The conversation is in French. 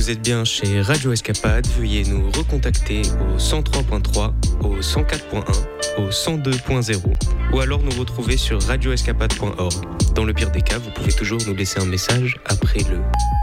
vous êtes bien chez Radio Escapade, veuillez nous recontacter au 103.3, au 104.1, au 102.0 ou alors nous retrouver sur radioescapade.org. Dans le pire des cas, vous pouvez toujours nous laisser un message après le